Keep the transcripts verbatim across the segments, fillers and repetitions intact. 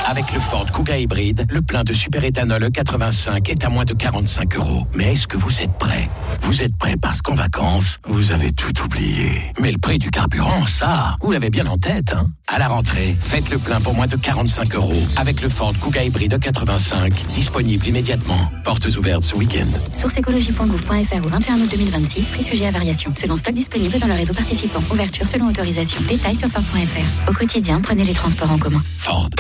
Avec le Ford Kuga hybride, le plein de superéthanol E quatre-vingt-cinq est à moins de quarante-cinq euros. Mais est-ce que vous êtes prêts? Vous êtes prêts parce qu'en vacances, vous avez tout oublié. Mais le prix du carburant, ça, vous l'avez bien en tête, hein? À la rentrée, faites le plein pour moins de quarante-cinq euros avec le Ford Kuga hybride E quatre-vingt-cinq, disponible immédiatement. Portes ouvertes ce week-end. Source écologie point gouv point f r au vingt et un août deux mille vingt-six, prix sujet à variation. Selon stock disponible dans le réseau participant. Ouverture selon autorisation. Détails sur Ford point f r. Au quotidien, prenez les transports en commun. Ford.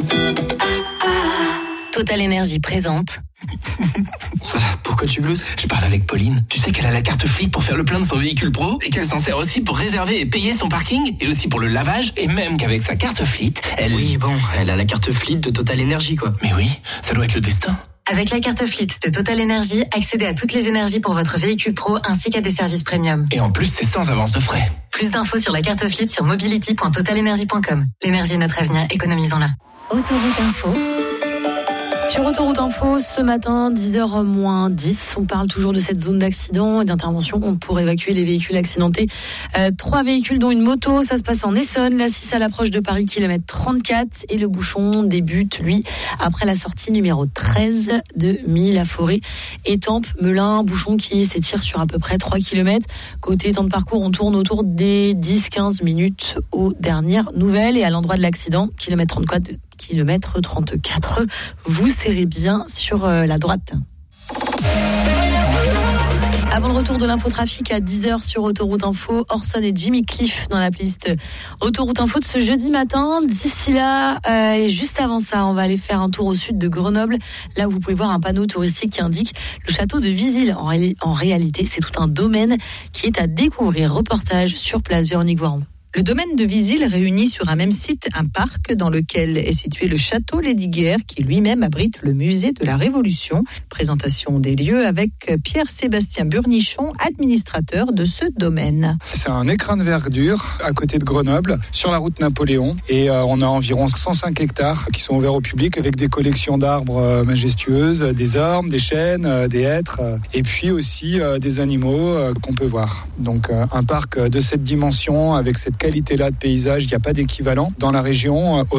Total Énergie présente. Pourquoi tu glousses? Je parle avec Pauline. Tu sais qu'elle a la carte Fleet pour faire le plein de son véhicule pro et qu'elle s'en sert aussi pour réserver et payer son parking et aussi pour le lavage, et même qu'avec sa carte Fleet, elle... Oui, bon, elle a la carte Fleet de Total Énergie, quoi. Mais oui, ça doit être le destin. Avec la carte Fleet de Total Énergie, accédez à toutes les énergies pour votre véhicule pro ainsi qu'à des services premium. Et en plus, c'est sans avance de frais. Plus d'infos sur la carte Fleet sur mobility point total energy point com. L'énergie est notre avenir, économisons-la. Autoroute Info. Sur Autoroute Info, ce matin, dix heures moins dix, on parle toujours de cette zone d'accident et d'intervention pour évacuer les véhicules accidentés. Euh, trois véhicules dont une moto, ça se passe en Essonne, la six à l'approche de Paris, kilomètre trente-quatre, et le bouchon débute, lui, après la sortie numéro treize de Milly-la-Forêt. Étampes, Melun, bouchon qui s'étire sur à peu près trois kilomètres. Côté temps de parcours, on tourne autour des dix à quinze minutes aux dernières nouvelles. Et à l'endroit de l'accident, kilomètre trente-quatre, kilomètre trente-quatre, vous serrez bien sur euh, la droite. Avant le retour de l'infotrafic à dix heures sur Autoroute Info, Orson et Jimmy Cliff dans la playlist Autoroute Info de ce jeudi matin. D'ici là, euh, et juste avant ça, on va aller faire un tour au sud de Grenoble, là où vous pouvez voir un panneau touristique qui indique le château de Visil. En, ré- en réalité, c'est tout un domaine qui est à découvrir. Reportage sur place, Véronique Voiron. Le domaine de Visil réunit sur un même site un parc dans lequel est situé le château Lesdiguières qui lui-même abrite le musée de la Révolution. Présentation des lieux avec Pierre-Sébastien Burnichon, administrateur de ce domaine. C'est un écrin de verdure à côté de Grenoble, sur la route Napoléon. Et euh, on a environ cent cinq hectares qui sont ouverts au public avec des collections d'arbres euh, majestueuses, des ormes, des chênes, euh, des hêtres, euh, et puis aussi euh, des animaux euh, qu'on peut voir. Donc euh, un parc de cette dimension avec cette qualité-là de paysage, il n'y a pas d'équivalent dans la région.